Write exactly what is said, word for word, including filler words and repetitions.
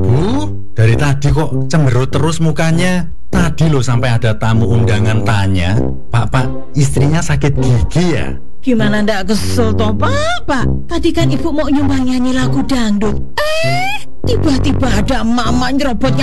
Bu, dari tadi kok cemberut terus mukanya. Tadi loh sampai ada tamu undangan tanya, Pak, Pak, istrinya sakit gigi ya? Gimana ndak kesel toh Pak? Pak, tadi kan ibu mau nyumbang nyanyi lagu dangdut. Eh, tiba-tiba ada mama nyerobot